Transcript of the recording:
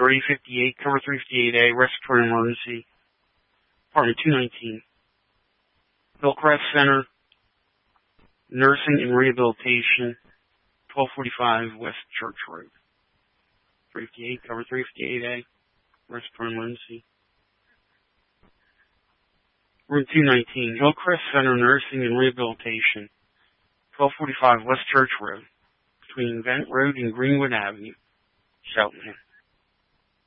3058, cover 358A, respiratory emergency, apartment 219. Hillcrest Center, nursing and rehabilitation, 1245 West Church Road. 358, cover 358A, respiratory emergency. Room 219, Hillcrest Center, nursing and rehabilitation, 1245 West Church Road, between Vent Road and Greenwood Avenue, Cheltenham.